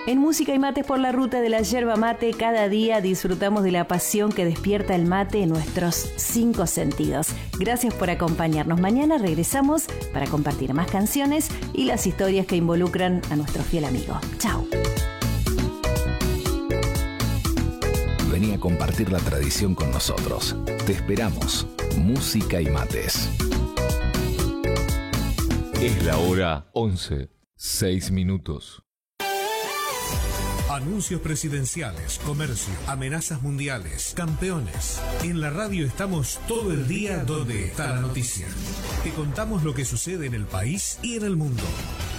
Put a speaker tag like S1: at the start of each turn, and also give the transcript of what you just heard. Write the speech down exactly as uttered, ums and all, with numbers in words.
S1: En Música y Mates por la Ruta de la Yerba Mate, cada día disfrutamos de la pasión que despierta el mate en nuestros cinco sentidos. Gracias por acompañarnos. Mañana regresamos para compartir más canciones y las historias que involucran a nuestro fiel amigo. Chao.
S2: Vení a compartir la tradición con nosotros. Te esperamos. Música y Mates.
S3: Es la hora once, seis minutos.
S4: Anuncios presidenciales, comercio, amenazas mundiales, campeones. En la radio estamos todo el día donde está la noticia. Te contamos lo que sucede en el país y en el mundo.